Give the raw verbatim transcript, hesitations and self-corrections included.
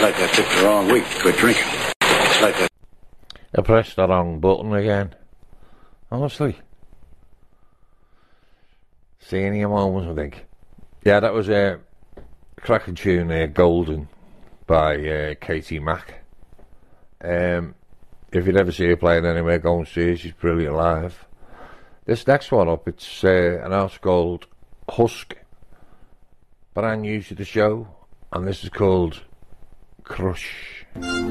like I picked the wrong week to quit drinking. It's like I... I pressed the wrong button again. Honestly. Senior moments, I think. Yeah, that was a cracking tune, uh, Golden, by uh, Katie Mack. Um, if you'd ever see her playing anywhere, go and see her. She's brilliant live. This next one up, it's uh, an house called Husk, brand new to the show, and this is called Crush.